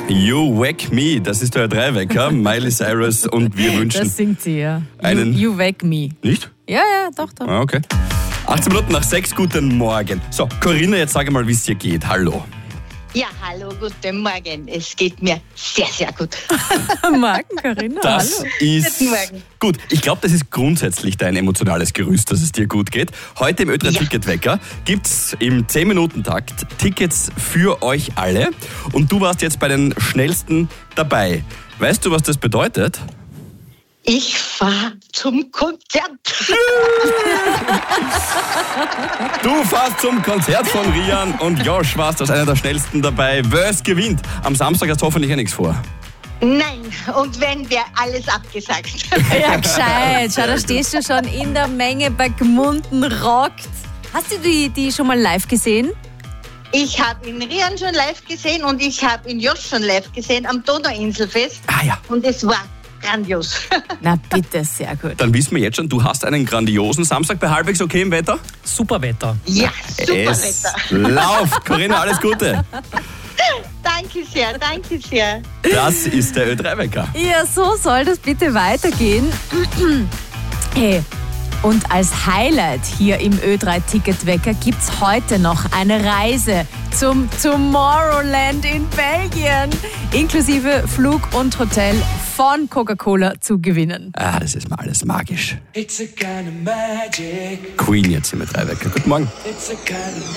You Wake Me, das ist der Dreiwecker, Miley Cyrus, und wir wünschen... Das singt sie, ja. Einen... You Wake Me. Nicht? Ja, doch. Ah, okay. 18 Minuten nach 6, guten Morgen. So, Corinna, jetzt sage mal, wie es dir geht. Hallo. Ja, hallo, guten Morgen. Es geht mir sehr, sehr gut. Morgen, Corinna, Das hallo. ist Guten Morgen. gut. Ich glaube, das ist grundsätzlich dein emotionales Gerüst, dass es dir gut geht. Heute im Ö3 Ticketwecker gibt's im 10-Minuten-Takt Tickets für euch alle. Und du warst jetzt bei den schnellsten dabei. Weißt du, was das bedeutet? Ich fahre zum Konzert. Du fährst zum Konzert von Rian und Josh warst als einer der schnellsten dabei. Wer gewinnt? Am Samstag hast du hoffentlich nichts vor. Nein, und wenn, wäre alles abgesagt. Ja, gescheit. Schau, da stehst du schon in der Menge bei Gmunden rockt. Hast du die schon mal live gesehen? Ich habe ihn Rian schon live gesehen und ich habe ihn Josh schon live gesehen am Donauinselfest. Ah ja. Und es war grandios. Na bitte, sehr gut. Dann wissen wir jetzt schon, du hast einen grandiosen Samstag bei halbwegs okayem Wetter. Super Wetter. Ja, super Es Wetter. läuft. Corinna, alles Gute. Danke sehr, danke sehr. Das ist der Ö3-Wecker. Ja, so soll das bitte weitergehen. Hey, und als Highlight hier im Ö3-Ticketwecker gibt's heute noch eine Reise zum Tomorrowland in Belgien, inklusive Flug und Hotel von Coca-Cola zu gewinnen. Ah, das ist mal alles magisch. It's a kind of magic. Queen jetzt im Ö3-Wecker. Guten Morgen. It's a kind of